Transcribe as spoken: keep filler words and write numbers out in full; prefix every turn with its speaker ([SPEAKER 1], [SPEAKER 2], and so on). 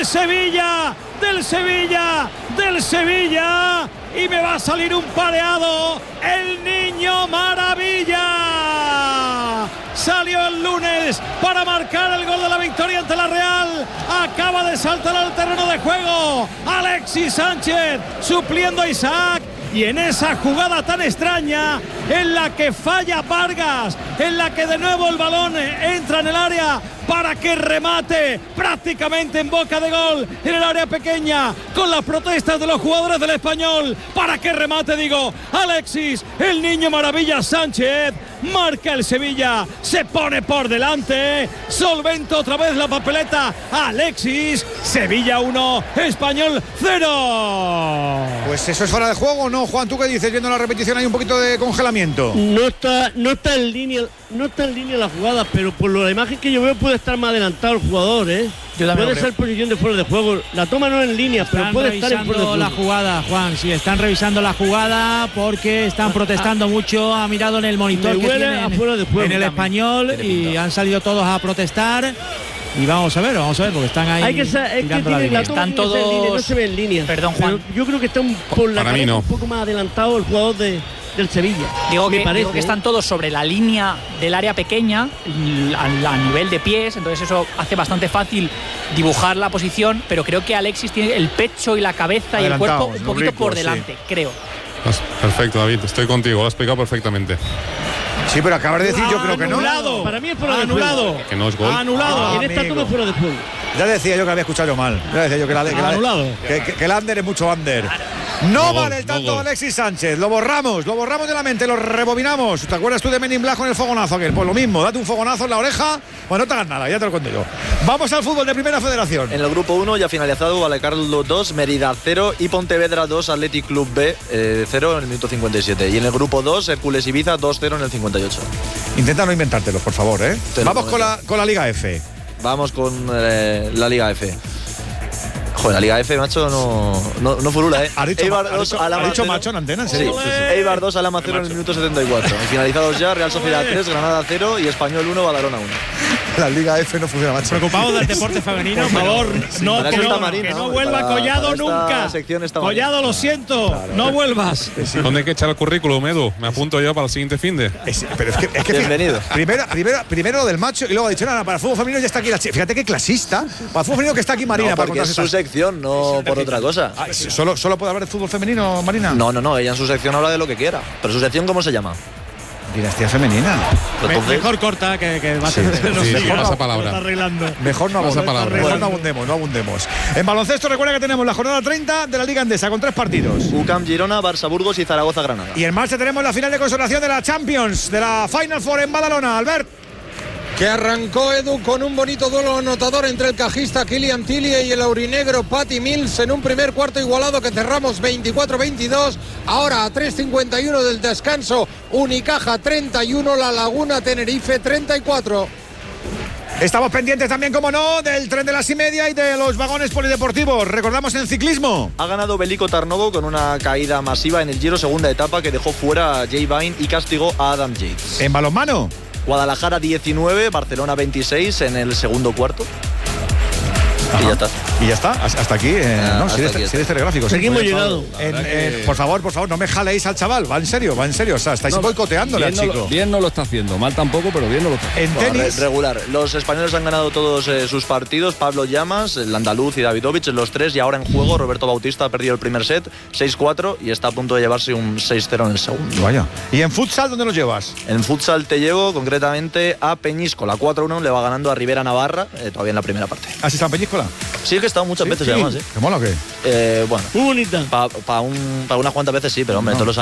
[SPEAKER 1] del Sevilla, del Sevilla, del Sevilla. Y me va a salir un pareado, el Niño Maravilla. Salió el lunes para marcar el gol de la victoria ante la Real. Acaba de saltar al terreno de juego Alexis Sánchez, supliendo a Isaac. Y en esa jugada tan extraña, en la que falla Vargas, en la que de nuevo el balón entra en el área para que remate prácticamente en boca de gol en el área pequeña, con las protestas de los jugadores del Español, para que remate, digo, Alexis, el Niño Maravilla Sánchez, marca el Sevilla, se pone por delante, solventa otra vez la papeleta, Alexis, Sevilla uno, Español cero.
[SPEAKER 2] Pues eso es fuera de juego, ¿no, Juan? ¿Tú qué dices? Viendo la repetición hay un poquito de congelamiento.
[SPEAKER 3] No está, no está en línea, no está en línea la jugada, pero por la imagen que yo veo puede estar más adelantado el jugador, ¿eh?
[SPEAKER 4] Yo
[SPEAKER 3] puede ser posición de fuera de juego. La toma no en línea, pero
[SPEAKER 4] están
[SPEAKER 3] puede estar en fuera de juego.
[SPEAKER 4] la jugada, Juan. Sí, están revisando la jugada porque están protestando ah, mucho. Ha mirado en el monitor que tienen
[SPEAKER 3] afuera de juego,
[SPEAKER 4] en el Español y han salido todos a protestar. Y vamos a ver, vamos a ver, porque están ahí.
[SPEAKER 3] Hay que saber, es que
[SPEAKER 4] la
[SPEAKER 3] la
[SPEAKER 4] están todos.
[SPEAKER 3] En línea, no se ve en línea.
[SPEAKER 4] Perdón, Juan.
[SPEAKER 3] Pero yo creo que está un, por la
[SPEAKER 5] Para mí no.
[SPEAKER 3] un poco más adelantado el jugador de. del Sevilla.
[SPEAKER 6] Digo que,
[SPEAKER 3] parece,
[SPEAKER 6] digo que están todos sobre la línea del área pequeña, a, a nivel de pies, entonces eso hace bastante fácil dibujar la posición, pero creo que Alexis tiene el pecho y la cabeza y el cuerpo un poquito rico, por delante, sí. creo.
[SPEAKER 5] Perfecto, David, estoy contigo, lo has explicado perfectamente.
[SPEAKER 2] Sí, pero acabas de decir, yo creo que no.
[SPEAKER 1] Anulado.
[SPEAKER 3] Para mí es fuera
[SPEAKER 1] anulado.
[SPEAKER 3] de juego.
[SPEAKER 5] Que no es gol.
[SPEAKER 1] Anulado.
[SPEAKER 2] Ah,
[SPEAKER 3] en esta toma fuera de juego.
[SPEAKER 2] Ya decía yo que había escuchado yo mal. Ya decía yo que, la, que,
[SPEAKER 1] anulado.
[SPEAKER 2] que, que, que el under es mucho under. No, no vale el tanto
[SPEAKER 5] no
[SPEAKER 2] de Alexis Sánchez. Lo borramos, lo borramos de la mente, lo rebobinamos. ¿Te acuerdas tú de Men in Black con el fogonazo aquel? Pues lo mismo, date un fogonazo en la oreja. Pues no te hagas nada, ya te lo cuento yo. Vamos al fútbol de Primera Federación.
[SPEAKER 7] En el grupo uno ya finalizado, Vallecárlo dos, Mérida cero y Pontevedra dos, Athletic Club B eh, cero en el minuto cincuenta y siete. Y en el grupo dos, Hércules Ibiza dos cero en el cincuenta y ocho.
[SPEAKER 2] Intenta no inventártelos, por favor, ¿eh? Vamos con la, con la Liga F.
[SPEAKER 7] Vamos con eh, la Liga F. Joder, la Liga F, macho, no, no, no furula, ¿eh?
[SPEAKER 2] ¿Ha dicho,
[SPEAKER 7] Eibar
[SPEAKER 2] ha dicho, ha dicho macho en antena? ¿En serio?
[SPEAKER 7] Sí, sí, sí. Eibar dos, Alama cero en el minuto setenta y cuatro. Y finalizados ya, Real Sociedad tres, Granada cero y Español uno, Badalona uno.
[SPEAKER 2] La Liga F no funciona, macho.
[SPEAKER 1] Preocupados del deporte femenino, por favor.
[SPEAKER 7] Sí,
[SPEAKER 1] no, que no,
[SPEAKER 7] Marina,
[SPEAKER 1] que no
[SPEAKER 7] ¿no?
[SPEAKER 1] vuelva
[SPEAKER 7] para,
[SPEAKER 1] Collado
[SPEAKER 7] para
[SPEAKER 1] nunca. Collado, lo siento, claro, no vuelvas.
[SPEAKER 5] Sí. ¿Dónde hay que echar el currículum, Edu? Me apunto yo para el siguiente finde.
[SPEAKER 2] Es, pero es que, es que
[SPEAKER 7] bienvenido.
[SPEAKER 2] Primero, primero, primero lo del macho y luego ha dicho nada, para el fútbol femenino ya está aquí la chica. Fíjate qué clasista. Para el fútbol femenino que está aquí Marina.
[SPEAKER 7] No,
[SPEAKER 2] para
[SPEAKER 7] porque es su sección, no por otra cosa.
[SPEAKER 2] Ah, ¿solo, ¿Solo puede hablar de fútbol femenino, Marina?
[SPEAKER 7] No, no, no, ella en su sección habla de lo que quiera. Pero su sección, ¿cómo se llama?
[SPEAKER 2] Dinastía femenina.
[SPEAKER 1] Entonces, mejor corta que, que va a ser.
[SPEAKER 5] Sí, sí, sí, sí, pasa palabra.
[SPEAKER 2] Mejor no abundemos,
[SPEAKER 5] palabra.
[SPEAKER 2] mejor no abundemos, no abundemos. En baloncesto recuerda que tenemos la jornada treinta de la Liga Endesa con tres partidos.
[SPEAKER 7] U C A M Girona, Barça Burgos y Zaragoza Granada.
[SPEAKER 2] Y en marcha tenemos la final de consolación de la Champions, de la Final Four en Badalona. Albert.
[SPEAKER 8] Que arrancó Edu con un bonito duelo anotador entre el cajista Kylian Tillie y el aurinegro Patty Mills en un primer cuarto igualado que cerramos veinticuatro veintidós. Ahora a tres cincuenta y uno del descanso, Unicaja treinta y uno, La Laguna Tenerife treinta y cuatro.
[SPEAKER 2] Estamos pendientes también, como no, del tren de las y media y de los vagones polideportivos. Recordamos en ciclismo.
[SPEAKER 7] Ha ganado Veliko Tarnovo con una caída masiva en el Giro, segunda etapa, que dejó fuera a Jay Vine y castigó a Adam Yates.
[SPEAKER 2] En balonmano.
[SPEAKER 7] Guadalajara diecinueve, Barcelona veintiséis en el segundo cuarto.
[SPEAKER 2] Ajá.
[SPEAKER 7] Y ya está.
[SPEAKER 2] Y ya está, hasta aquí. Eh,
[SPEAKER 7] ah,
[SPEAKER 2] no,
[SPEAKER 7] hasta
[SPEAKER 2] si eres,
[SPEAKER 7] aquí
[SPEAKER 2] si eres telegráfico.
[SPEAKER 3] Seguimos llegando.
[SPEAKER 2] En, eh, por favor, por favor, no me jaléis al chaval. Va en serio, va en serio. O sea, estáis no, boicoteándole al chico.
[SPEAKER 9] No lo, bien no lo está haciendo, mal tampoco, pero bien no lo está haciendo.
[SPEAKER 2] En
[SPEAKER 7] bueno,
[SPEAKER 2] tenis.
[SPEAKER 7] Regular. Los españoles han ganado todos eh, sus partidos. Pablo Llamas, el andaluz y Davidovich, los tres. Y ahora en juego, Roberto Bautista ha perdido el primer set, seis cuatro, y está a punto de llevarse un seis cero en el segundo.
[SPEAKER 2] Vaya. ¿Y en futsal dónde los llevas?
[SPEAKER 7] En futsal te llevo concretamente a Peñíscola. cuatro uno le va ganando a Rivera Navarra, eh, todavía en la primera parte.
[SPEAKER 2] ¿Has estado en Peñíscola?
[SPEAKER 7] Sí, que he estado muchas
[SPEAKER 2] ¿Sí?
[SPEAKER 7] veces
[SPEAKER 2] ¿Sí?
[SPEAKER 7] además, ¿eh?
[SPEAKER 2] ¿Te mola o qué?
[SPEAKER 7] Eh, bueno.
[SPEAKER 3] Muy bonita.
[SPEAKER 7] Para pa un, pa unas cuantas veces sí, pero hombre,
[SPEAKER 2] no.
[SPEAKER 7] todos los